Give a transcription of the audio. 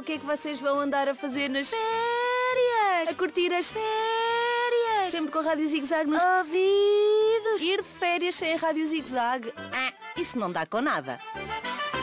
que é que vocês vão andar a fazer nas férias. A curtir as férias. Sempre com a Rádio Zig Zag nos ouvidos. Ir de férias sem a Rádio Zig Zag. Isso não dá com nada.